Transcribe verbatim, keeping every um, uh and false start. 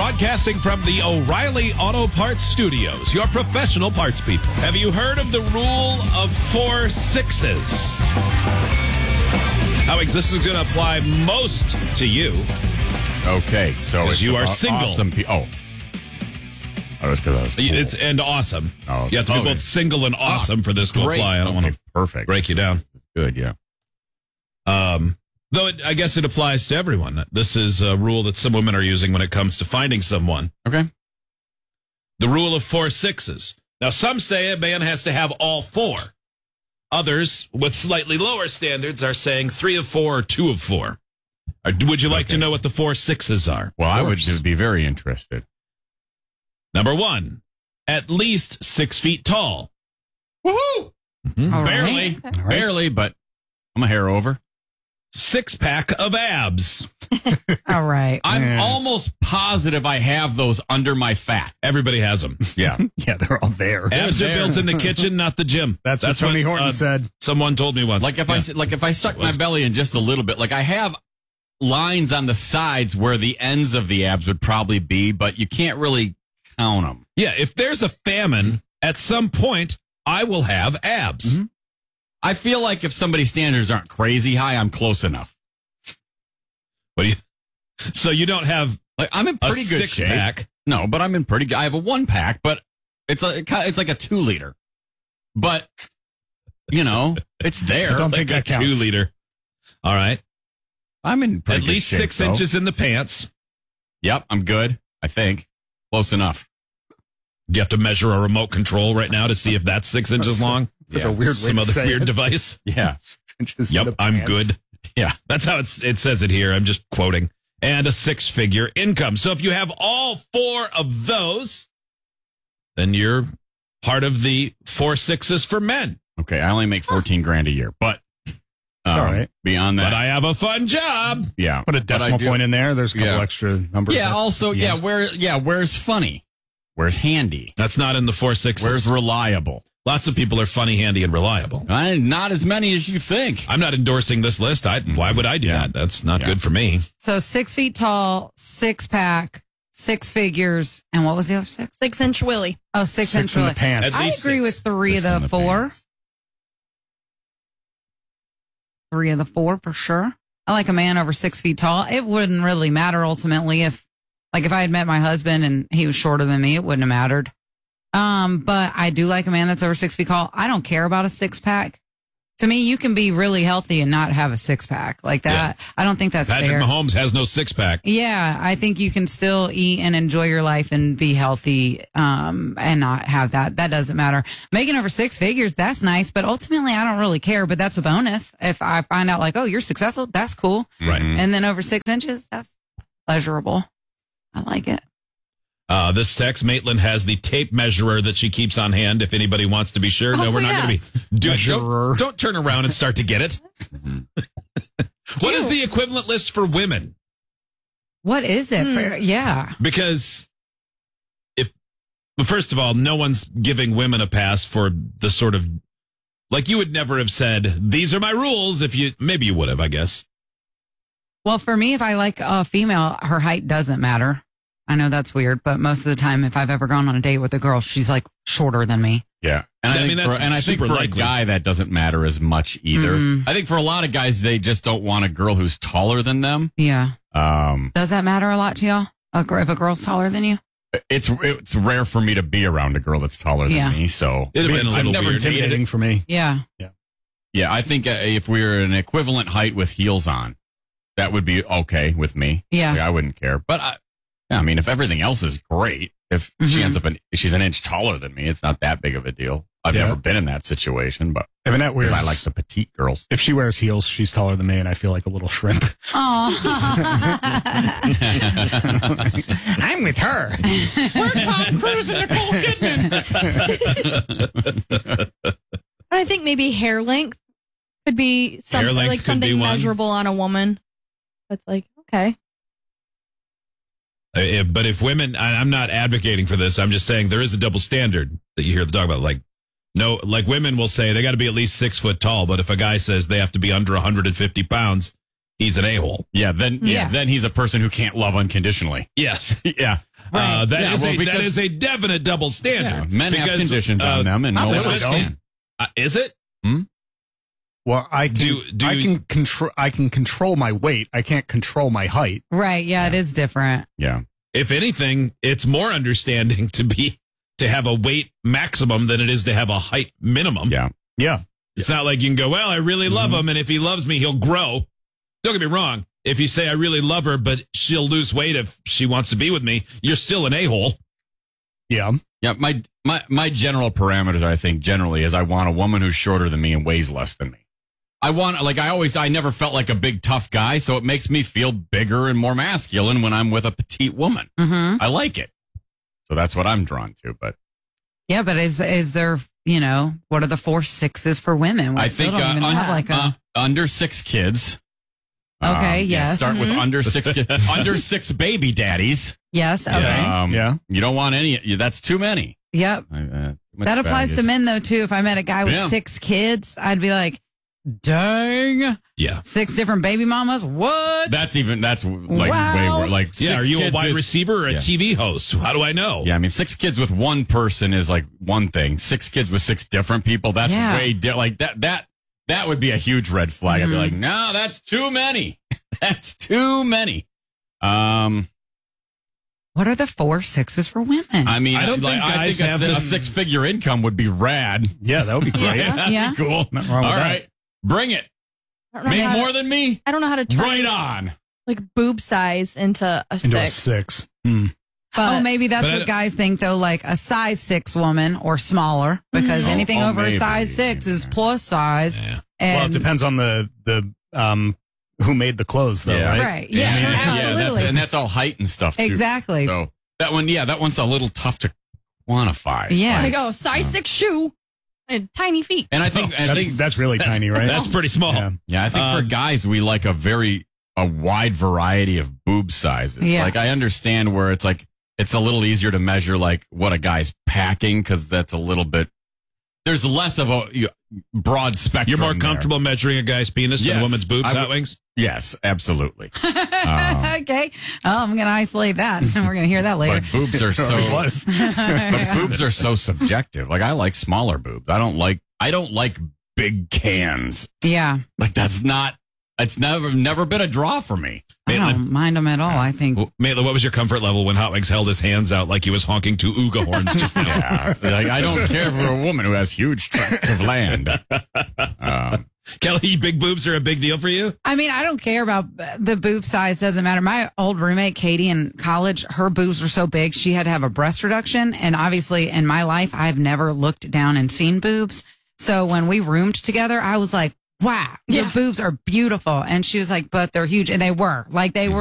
Broadcasting from the O'Reilly Auto Parts Studios, your professional parts people. Have you heard of the rule of four sixes? Alex, this is going to apply most to you. Okay, so it's you are aw- single. Awesome pe- oh. Oh, it's because I was cool. It's and awesome. Oh, you have to be okay. both single and awesome Ah, for this to great. apply. I don't Okay, want to perfect. break you down. Good, yeah. Um, though it, I guess it applies to everyone. This is a rule that some women are using when it comes to finding someone. Okay. The rule of four sixes. Now, some say a man has to have all four. Others, with slightly lower standards, are saying three of four or two of four. Or would you like Okay. to know what the four sixes are? Well, I would course. be very interested. Number one, at least six feet tall. Woohoo! Mm-hmm. All Barely. right. Barely, but I'm a hair over. Six pack of abs. All right. I'm Yeah. almost positive I have those under my fat. Everybody has them. Yeah. Yeah, they're all there. Abs are there. built in the kitchen, not the gym. That's, what Tony Horton uh, said. Someone told me once. Like if Yeah. I like if I suck It was- my belly in just a little bit, like I have lines on the sides where the ends of the abs would probably be, but you can't really count them. Yeah, if there's a famine, at some point, I will have abs. Mm-hmm. I feel like if somebody's standards aren't crazy high, I'm close enough. What do you? So you don't have Like I'm in a pretty good six shape. pack. No, but I'm in pretty good. I have a one pack, but it's a it's like a two liter. But you know, it's there. I don't Like think a that counts. two liter. All right, I'm in pretty at good least shape, six though. inches in the pants. Yep, I'm good. I think close enough. Do you have to measure a remote control right now to see if that's six inches long? Such Yeah. a weird way Some to other say weird it. device. Yeah, Six inches in Yep, the I'm pants. good. yeah. That's how it's, it says it here. I'm just quoting. And a six-figure income. So if you have all four of those, then you're part of the four sixes for men. Okay, I only make fourteen grand a year, but um, All right. beyond that, But I have a fun job. yeah, Put a But I decimal do- point in there. There's a couple Yeah. extra numbers. Yeah. there. Also, yeah. Where? Yeah. Where's funny? Where's handy? That's not in the four sixes. Where's reliable? Lots of people are funny, handy, and reliable. I, not as many as you think. I'm not endorsing this list. I, why would I do Yeah. that? That's not Yeah. good for me. So six feet tall, six pack, six figures, and what was the other six? Six inch Willie. Oh, six, Six inch. in the really. pants. At I least agree six. with three Six of in the the four. pants. Three of the four for sure. I like a man over six feet tall. It wouldn't really matter ultimately if, like, if I had met my husband and he was shorter than me, it wouldn't have mattered. Um, but I do like a man that's over six feet tall. I don't care about a six pack. To me, you can be really healthy and not have a six pack like that. I don't think that's Patrick fair. Mahomes has no six pack. Yeah, I think you can still eat and enjoy your life and be healthy, um, and not have that. That doesn't matter. Making over six figures, that's nice, but ultimately I don't really care, but that's a bonus. If I find out like, oh, you're successful, that's cool. Right. Mhm. And then over six inches, that's pleasurable. I like it. Uh, this text, Maitland has the tape measurer that she keeps on hand if anybody wants to be sure. No, Oh, we're not yeah. going to be doing Measurer. don't, don't turn around and start to get it. What is the equivalent list for women? What is it? For, yeah. Because if, well, first of all, no one's giving women a pass for the sort of, like you would never have said, these are my rules. If you, maybe you would have, I guess. Well, for me, if I like a female, her height doesn't matter. I know that's weird, but most of the time, if I've ever gone on a date with a girl, she's like shorter than me. Yeah, and I, I think mean, that's for, and I think super for likely. a guy that doesn't matter as much either. Mm. I think for a lot of guys, they just don't want a girl who's taller than them. Yeah. Um, Does that matter a lot to y'all? A, gr- if a girl's taller than you? it's it's rare for me to be around a girl that's taller than Yeah. me. So It'd have been a I've little never weird. dated Intimidating it. for me. Yeah. Yeah, I think uh, if we were an equivalent height with heels on, that would be okay with me. Yeah. Like, I wouldn't care. But I, yeah, I mean, if everything else is great, if she Mhm. ends up an, if she's an inch taller than me, it's not that big of a deal. I've Yeah. never been in that situation, but Even that weird. because I like the petite girls. If she wears heels, she's taller than me, and I feel like a little shrimp. Oh. I'm with her. We're Tom Cruise and Nicole Kidman. But I think maybe hair length could be some, Hair length like could something be one. measurable on a woman. That's like, okay. Uh, But if women, I- I'm not advocating for this. I'm just saying there is a double standard that you hear the talk about. Like, no, like women will say they got to be at least six foot tall. But if a guy says they have to be under one hundred fifty pounds, he's an a-hole. Yeah, then yeah, Yeah. then he's a person who can't love unconditionally. Yes. Yeah. Uh, that Yeah, is well, a that because- is a definite double standard. Yeah, men have Because, conditions uh, on them, and not no this one way, else though. can. Uh, is it? Well, I can Do- do I you- can control I can control my weight. I can't control my height. Right. Yeah, it is different. Yeah. If anything, it's more understanding to be to have a weight maximum than it is to have a height minimum. Yeah. Yeah. It's not like you can go, well, I really love Mm-hmm. him, and if he loves me, he'll grow. Don't get me wrong. If you say I really love her, but she'll lose weight if she wants to be with me, you're still an a-hole. Yeah. Yeah, my, my my general parameters, I think, generally, is I want a woman who's shorter than me and weighs less than me. I want, like, I always, I never felt like a big, tough guy, so it makes me feel bigger and more masculine when I'm with a petite woman. Mm-hmm. I like it. So that's what I'm drawn to, but Yeah, but is is there, you know, what are the four sixes for women? We I still think don't uh, even un- have like a. uh, under six kids. Okay, Um, yeah, yes. Start with Mhm. under six, ki- under six baby daddies. yes. Okay. Yeah. Um, Yeah. You don't want any, that's too many. Yep. Uh, too much That applies to baggage. men though too. If I met a guy with Yeah. six kids, I'd be like, dang, Yeah. six different baby mamas. What? That's even, that's like Wow. way more, like Yeah, six are you a kids wide is- receiver or a yeah. T V host? How do I know? Yeah, I mean, six kids with one person is like one thing. Six kids with six different people, that's Yeah. way di- like that. That that would be a huge red flag. I'd be Mhm. like, no, that's too many. That's too many. Um, What are the four sixes for women? I mean, I don't like, think I guys think a, have si- a this- six-figure income would be rad. Yeah, that would be great. Yeah. That'd yeah. be cool. Nothing wrong with All that. right, bring it. I don't know Make how to- more than me. I don't know how to turn Right on. like boob size into a Into a six. six. Hmm. But oh, maybe that's but I what don't- guys think though, like a size six woman or smaller, because Mhm. anything Oh, oh, over maybe, a size six maybe. is plus size. Yeah. And Well, it depends on the the um who made the clothes, though, Yeah. right? Right. Yeah, I mean, sure, yeah, that's, absolutely. and that's all height and stuff. Too. Exactly. So that one, yeah, that one's a little tough to quantify. Yeah. like, oh, size six shoe and tiny feet. And I think, I That's, think, that's really tiny, right? That's pretty small. Yeah. yeah, I think Uh, for guys, we like a very, a wide variety of boob sizes. Yeah. Like I understand where it's like, it's a little easier to measure like what a guy's packing because that's a little bit, there's less of a you- broad spectrum. You're more there. comfortable measuring a guy's penis than Yes. a woman's boobs, I Hot would- Wings? Yes, absolutely. Um, okay. Oh, I'm going to isolate that. We're going to hear that later. but boobs are so, It was. but boobs are so subjective. Like I like smaller boobs. I don't like, I don't like big cans. Yeah. Like that's not, it's never, never been a draw for me. I Maitland, don't mind them at all. I think. w- Maitland, what was your comfort level when Hot Wings held his hands out like he was honking two ooga horns just now? Yeah, like, I don't care for a woman who has huge tracts of land. Um, Kelly, big boobs are a big deal for you? I mean, I don't care about the boob size. Doesn't matter. My old roommate, Katie, in college, her boobs were so big, she had to have a breast reduction. And obviously in my life, I've never looked down and seen boobs. So when we roomed together, I was like, wow, your Yeah. boobs are beautiful. And she was like, but they're huge. And they were like, they were